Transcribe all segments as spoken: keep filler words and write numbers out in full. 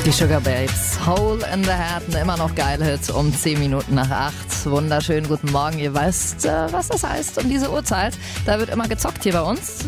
Die Sugar Babes, Hole in the Heart, ein immer noch geil Hit um zehn Minuten nach acht. Wunderschönen guten Morgen, ihr weißt, äh, was das heißt um diese Uhrzeit. Da wird immer gezockt hier bei uns.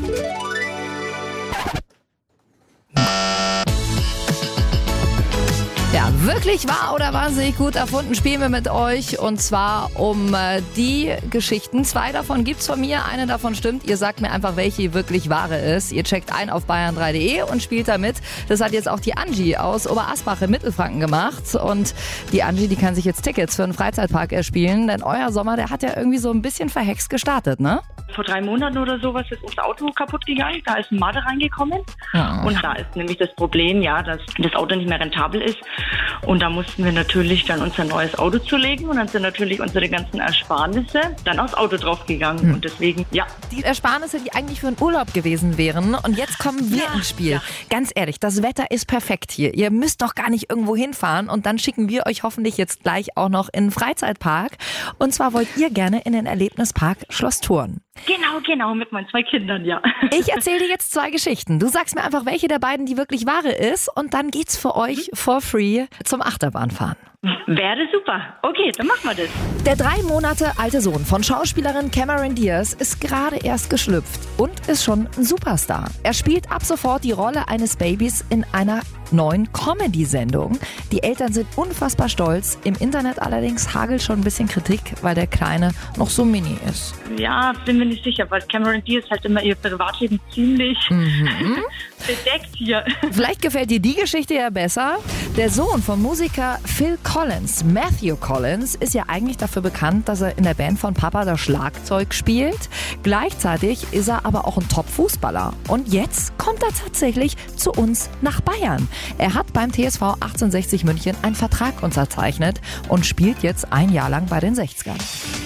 Ja, wirklich wahr oder wahnsinnig gut erfunden spielen wir mit euch, und zwar um äh, die Geschichten. Zwei davon gibt's von mir, eine davon stimmt. Ihr sagt mir einfach, welche wirklich wahre ist. Ihr checkt ein auf bayern drei punkt de und spielt damit. Das hat jetzt auch die Angie aus Oberasbach in Mittelfranken gemacht, und die Angie, die kann sich jetzt Tickets für einen Freizeitpark erspielen, denn euer Sommer, der hat ja irgendwie so ein bisschen verhext gestartet, ne? Vor drei Monaten oder sowas ist unser Auto kaputt gegangen. Da ist ein Marder reingekommen. Ja. Und da ist nämlich das Problem, ja, dass das Auto nicht mehr rentabel ist. Und da mussten wir natürlich dann unser neues Auto zulegen. Und dann sind natürlich unsere ganzen Ersparnisse dann aufs Auto draufgegangen. Hm. Und deswegen, ja. Die Ersparnisse, die eigentlich für einen Urlaub gewesen wären. Und jetzt kommen wir ja ins Spiel. Ja. Ganz ehrlich, das Wetter ist perfekt hier. Ihr müsst doch gar nicht irgendwo hinfahren. Und dann schicken wir euch hoffentlich jetzt gleich auch noch in einen Freizeitpark. Und zwar wollt ihr gerne in den Erlebnispark Schloss Thurn. Genau, genau, mit meinen zwei Kindern, ja. Ich erzähle dir jetzt zwei Geschichten. Du sagst mir einfach, welche der beiden die wirklich wahre ist, und dann geht's für euch for free zum Achterbahnfahren. Wäre super. Okay, dann machen wir das. Der drei Monate alte Sohn von Schauspielerin Cameron Diaz ist gerade erst geschlüpft und ist schon ein Superstar. Er spielt ab sofort die Rolle eines Babys in einer neuen Comedy-Sendung. Die Eltern sind unfassbar stolz. Im Internet allerdings hagelt schon ein bisschen Kritik, weil der Kleine noch so mini ist. Ja, bin mir nicht sicher, weil Cameron Diaz halt immer ihr Privatleben ziemlich mhm. bedeckt hier. Vielleicht gefällt dir die Geschichte ja besser. Der Sohn vom Musiker Phil Collins, Matthew Collins, ist ja eigentlich dafür bekannt, dass er in der Band von Papa das Schlagzeug spielt. Gleichzeitig ist er aber auch ein Top-Fußballer. Und jetzt kommt er tatsächlich zu uns nach Bayern. Er hat beim T S V achtzehnhundertsechzig München einen Vertrag unterzeichnet und spielt jetzt ein Jahr lang bei den sechzigern.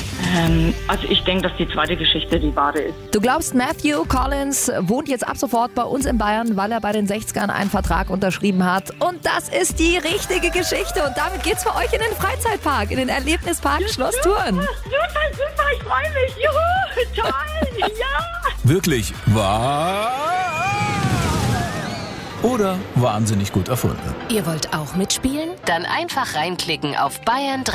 Ähm, also ich denke, dass die zweite Geschichte die wahre ist. Du glaubst, Matthew Collins wohnt jetzt ab sofort bei uns in Bayern, weil er bei den sechzigern einen Vertrag unterschrieben hat. Und das ist die richtige Geschichte. Und damit geht's für euch in den Freizeitpark, in den Erlebnispark ja, Schloss Thurn. Super, super, super, ich freue mich. Juhu, toll, ja. Wirklich wahr? Oder wahnsinnig gut erfunden? Ihr wollt auch mitspielen? Dann einfach reinklicken auf bayern